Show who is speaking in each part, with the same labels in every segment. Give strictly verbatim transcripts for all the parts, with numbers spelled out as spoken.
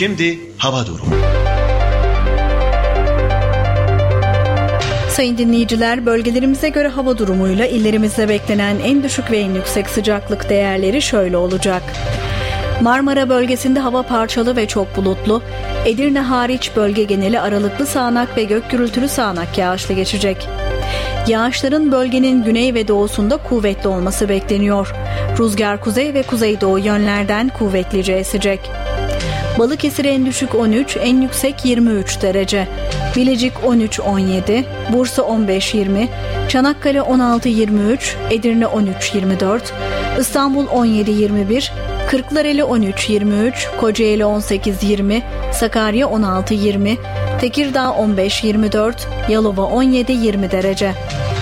Speaker 1: Şimdi hava durumu.
Speaker 2: Sayın dinleyiciler, bölgelerimize göre hava durumuyla illerimizde beklenen en düşük ve en yüksek sıcaklık değerleri şöyle olacak. Marmara bölgesinde hava parçalı ve çok bulutlu. Edirne hariç bölge geneli aralıklı sağanak ve gök gürültülü sağanak yağışlı geçecek. Yağışların bölgenin güney ve doğusunda kuvvetli olması bekleniyor. Rüzgar kuzey ve kuzeydoğu yönlerden kuvvetlice esecek. Balıkesir en düşük on üç, en yüksek yirmi üç derece. Bilecik on üç on yedi, Bursa on beş yirmi, Çanakkale on altı yirmi üç, Edirne on üç yirmi dört, İstanbul on yedi yirmi bir, Kırklareli on üç yirmi üç, Kocaeli on sekiz yirmi, Sakarya on altı yirmi, Tekirdağ on beş yirmi dört, Yalova on yedi yirmi derece.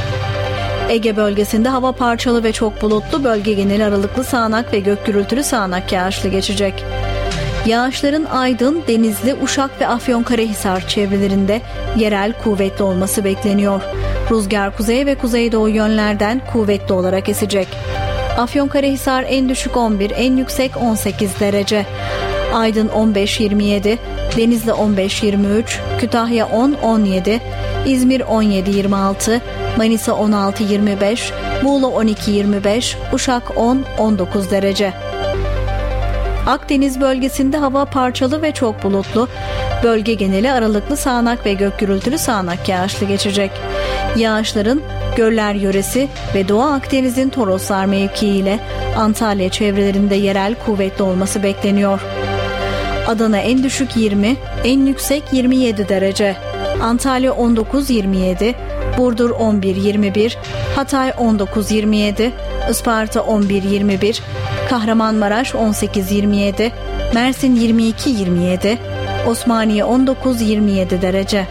Speaker 2: Ege bölgesinde hava parçalı ve çok bulutlu, bölge geneli aralıklı sağanak ve gök gürültülü sağanak yağışlı geçecek. Yağışların Aydın, Denizli, Uşak ve Afyonkarahisar çevrelerinde yerel kuvvetli olması bekleniyor. Rüzgar kuzey ve kuzeydoğu yönlerden kuvvetli olarak esecek. Afyonkarahisar en düşük on bir, en yüksek on sekiz derece. Aydın on beş yirmi yedi, Denizli on beş yirmi üç, Kütahya on on yedi, İzmir on yedi yirmi altı, Manisa on altı yirmi beş, Muğla on iki yirmi beş, Uşak on on dokuz derece. Akdeniz bölgesinde hava parçalı ve çok bulutlu. Bölge geneli aralıklı sağanak ve gök gürültülü sağanak yağışlı geçecek. Yağışların Göller yöresi ve Doğu Akdeniz'in Toroslar mevkii ile Antalya çevrelerinde yerel kuvvetli olması bekleniyor. Adana en düşük yirmi, en yüksek yirmi yedi derece. Antalya on dokuz yirmi yedi, Burdur on bir yirmi bir, Hatay on dokuz yirmi yedi, Isparta on bir yirmi bir, Kahramanmaraş on sekiz yirmi yedi, Mersin yirmi iki yirmi yedi, Osmaniye on dokuz yirmi yedi derece.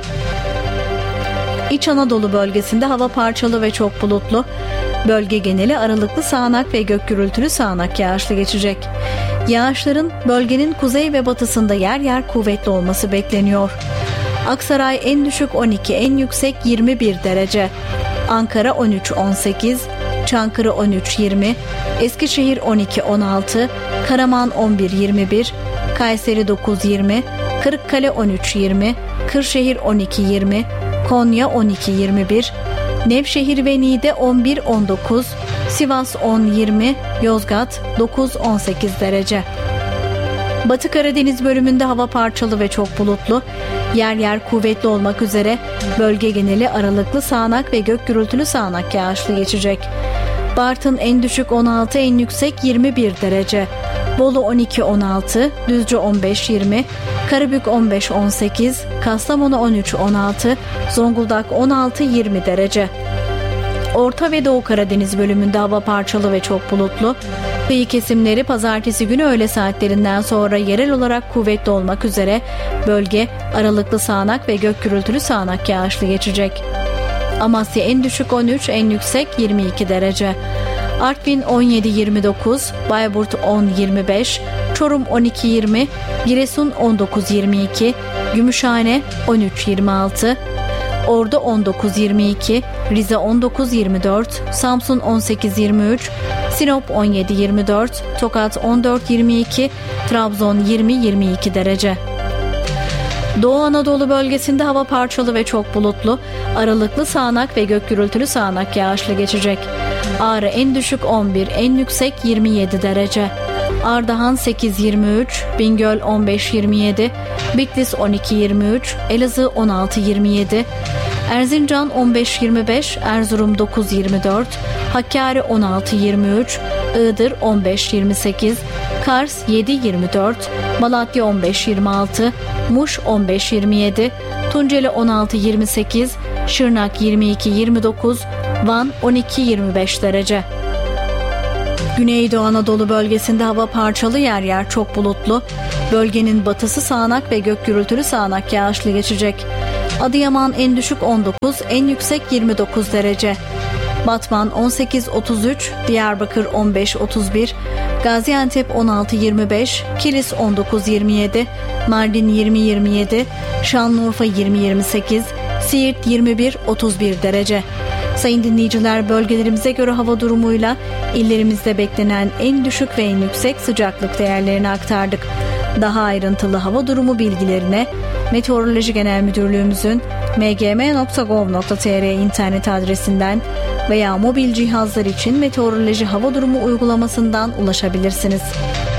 Speaker 2: İç Anadolu bölgesinde hava parçalı ve çok bulutlu. Bölge geneli aralıklı sağanak ve gök gürültülü sağanak yağışlı geçecek. Yağışların bölgenin kuzey ve batısında yer yer kuvvetli olması bekleniyor. Aksaray en düşük on iki, en yüksek yirmi bir derece. Ankara on üç on sekiz, Çankırı on üç yirmi, Eskişehir on iki on altı, Karaman on bir yirmi bir, Kayseri dokuz yirmi, Kırıkkale on üç yirmi, Kırşehir on iki yirmi, Konya on iki yirmi bir, Nevşehir ve Niğde on bir on dokuz, Sivas on yirmi, Yozgat dokuz on sekiz derece. Batı Karadeniz bölümünde hava parçalı ve çok bulutlu. Yer yer kuvvetli olmak üzere bölge geneli aralıklı sağanak ve gök gürültülü sağanak yağışlı geçecek. Bartın en düşük on altı, en yüksek yirmi bir derece. Bolu on iki on altı, Düzce on beş yirmi, Karabük on beş on sekiz, Kastamonu on üç on altı, Zonguldak on altı yirmi derece. Orta ve Doğu Karadeniz bölümünde hava parçalı ve çok bulutlu. Kıyı kesimleri pazartesi günü öğle saatlerinden sonra yerel olarak kuvvetli olmak üzere bölge aralıklı sağanak ve gök gürültülü sağanak yağışlı geçecek. Amasya en düşük on üç, en yüksek yirmi iki derece. Artvin on yedi yirmi dokuz, Bayburt on yirmi beş, Çorum on iki yirmi, Giresun on dokuz yirmi iki, Gümüşhane on üç yirmi altı, Ordu on dokuz yirmi iki, Rize on dokuz yirmi dört, Samsun on sekiz yirmi üç, Sinop on yedi yirmi dört, Tokat on dört yirmi iki, Trabzon yirmi yirmi iki derece. Doğu Anadolu bölgesinde hava parçalı ve çok bulutlu, aralıklı sağanak ve gök gürültülü sağanak yağışlı geçecek. Ağrı en düşük on bir, en yüksek yirmi yedi derece. Ardahan sekiz yirmi üç, Bingöl on beş yirmi yedi, Bitlis on iki yirmi üç, Elazığ on altı yirmi yedi, Erzincan on beş yirmi beş, Erzurum dokuz yirmi dört, Hakkari on altı yirmi üç, Iğdır on beş yirmi sekiz, Kars yedi yirmi dört, Malatya on beş yirmi altı, Muş on beş yirmi yedi, Tunceli on altı yirmi sekiz, Şırnak yirmi iki yirmi dokuz, Van on iki yirmi beş derece. Güneydoğu Anadolu bölgesinde hava parçalı, yer yer çok bulutlu. Bölgenin batısı sağanak ve gök gürültülü sağanak yağışlı geçecek. Adıyaman en düşük on dokuz, en yüksek yirmi dokuz derece. Batman on sekiz otuz üç, Diyarbakır on beş otuz bir, Gaziantep on altı yirmi beş, Kilis on dokuz yirmi yedi, Mardin yirmi yirmi yedi, Şanlıurfa yirmi yirmi sekiz, Siirt yirmi bir otuz bir derece. Sayın dinleyiciler, bölgelerimize göre hava durumuyla illerimizde beklenen en düşük ve en yüksek sıcaklık değerlerini aktardık. Daha ayrıntılı hava durumu bilgilerine Meteoroloji Genel Müdürlüğümüzün m g m nokta gov nokta t r internet adresinden veya mobil cihazlar için meteoroloji hava durumu uygulamasından ulaşabilirsiniz.